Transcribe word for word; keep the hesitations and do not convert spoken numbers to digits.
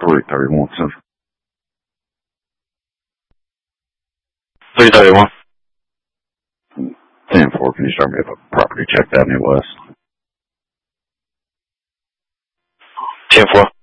three thirty-one Central. three thirty-one. ten four, can you start me up a property check down in West? ten four.